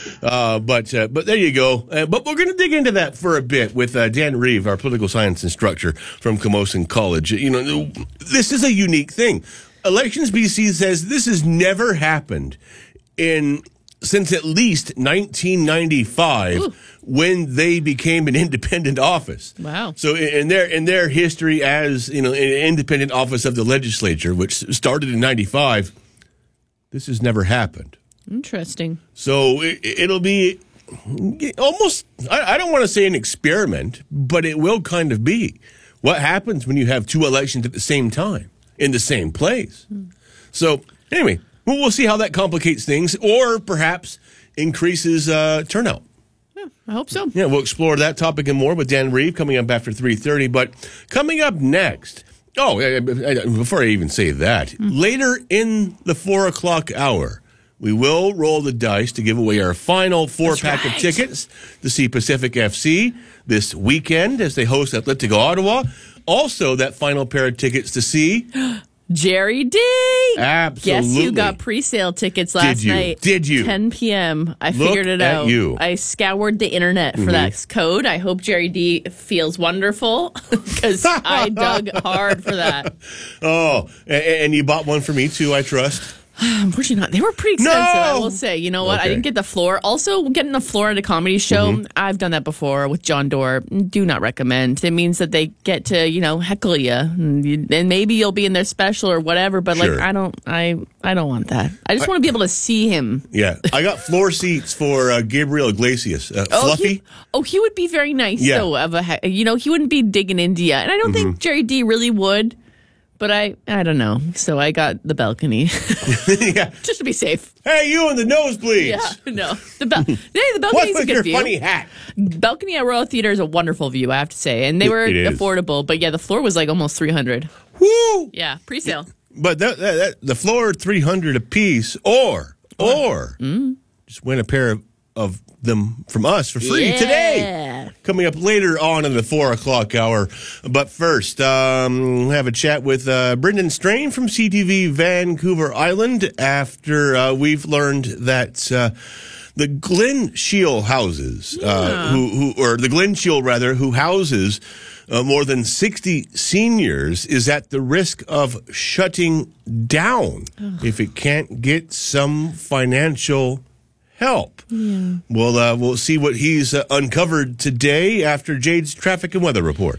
But there you go. But we're going to dig into that for a bit with Dan Reeve, our political science instructor from Camosun College. This is a unique thing. Elections BC says this has never happened since at least 1995. Ooh. When they became an independent office. Wow. So in their history as, an independent office of the legislature, which started in 95, this has never happened. Interesting. So it'll be almost, I don't want to say an experiment, but it will kind of be. What happens when you have two elections at the same time in the same place? So anyway, we'll see how that complicates things or perhaps increases turnout. I hope so. Yeah, we'll explore that topic and more with Dan Reeve coming up after 3:30. But coming up next, before I even say that, later in the 4 o'clock hour, we will roll the dice to give away our final four-pack of tickets to see Pacific FC this weekend as they host Atletico Ottawa. Also, that final pair of tickets to see... Jerry D. Absolutely. Guess who got pre-sale tickets last night? Did you? 10 p.m. I figured it out. You. I scoured the internet for that code. I hope Jerry D feels wonderful because I dug hard for that. Oh, and you bought one for me too, I trust. Unfortunately not. They were pretty expensive, I will say. You know what? Okay. I didn't get the floor. Also, getting the floor at a comedy show, I've done that before with John Doerr. Do not recommend. It means that they get to, heckle you. And maybe you'll be in their special or whatever, but sure. I don't want that. I just want to be able to see him. Yeah. I got floor seats for Gabriel Iglesias. Fluffy. He would be very nice, though. He wouldn't be digging India. And I don't think Jerry D really would. But I don't know. So I got the balcony. Yeah. Just to be safe. Hey, you in the nosebleeds. Yeah, no. The balcony's a good view. Funny hat? Balcony at Royal Theatre is a wonderful view, I have to say. And they were affordable. But yeah, the floor was like almost $300. Woo! Yeah, pre-sale. But the floor $300 a piece or just win a pair of them from us for free today. Coming up later on in the 4 o'clock hour. But first, we'll have a chat with Brendan Strain from CTV Vancouver Island after we've learned that the Glen Shield houses, the Glen Shield who houses more than 60 seniors, is at the risk of shutting down if it can't get some financial help. Yeah. We'll see what he's uncovered today after Jade's traffic and weather report.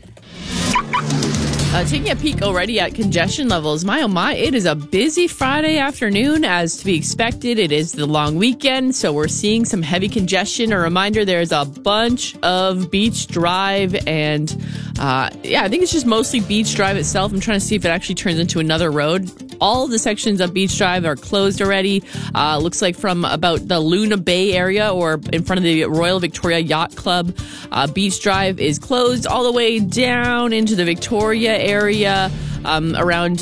Taking a peek already at congestion levels. My, oh my, it is a busy Friday afternoon as to be expected. It is the long weekend, so we're seeing some heavy congestion. A reminder, there's a bunch of Beach Drive and, I think it's just mostly Beach Drive itself. I'm trying to see if it actually turns into another road. All of the sections of Beach Drive are closed already. Looks like from about the Luna Bay area or in front of the Royal Victoria Yacht Club, Beach Drive is closed all the way down into the Victoria area around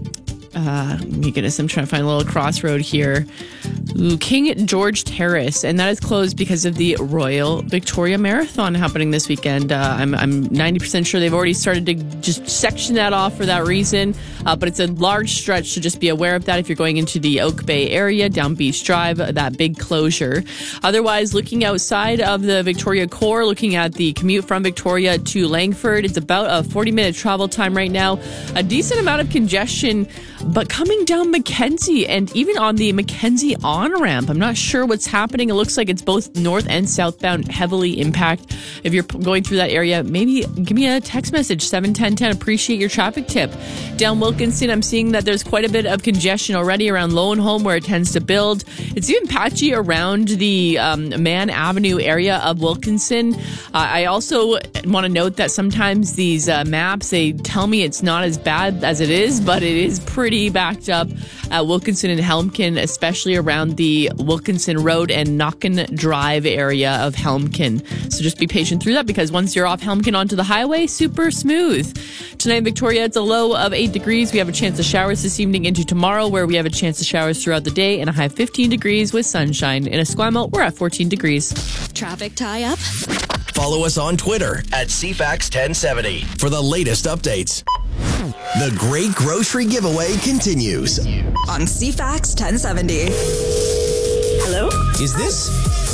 my goodness, I'm trying to find a little crossroad here. King George Terrace, and that is closed because of the Royal Victoria Marathon happening this weekend. I'm 90% sure they've already started to just section that off for that reason, but it's a large stretch, so just be aware of that if you're going into the Oak Bay area, down Beach Drive, that big closure. Otherwise, looking outside of the Victoria Core, looking at the commute from Victoria to Langford, it's about a 40-minute travel time right now. A decent amount of congestion, but coming down Mackenzie and even on the Mackenzie on-ramp, I'm not sure what's happening. It looks like it's both north and southbound heavily impact. If you're going through that area, maybe give me a text message, 71010. Appreciate your traffic tip. Down Wilkinson, I'm seeing that there's quite a bit of congestion already around Lowenholme where it tends to build. It's even patchy around the Mann Avenue area of Wilkinson. I also want to note that sometimes these maps, they tell me it's not as bad as it is, but it is pretty backed up at Wilkinson and Helmkin, especially around the Wilkinson Road and Knockin Drive area of Helmkin. So just be patient through that because once you're off Helmkin onto the highway, super smooth. Tonight in Victoria, it's a low of 8 degrees. We have a chance of showers this evening into tomorrow where we have a chance of showers throughout the day and a high of 15 degrees with sunshine. In Esquimalt, we're at 14 degrees. Traffic tie-up? Follow us on Twitter at CFAX1070 for the latest updates. The Great Grocery Giveaway continues on CFAX 1070. Hello? Is this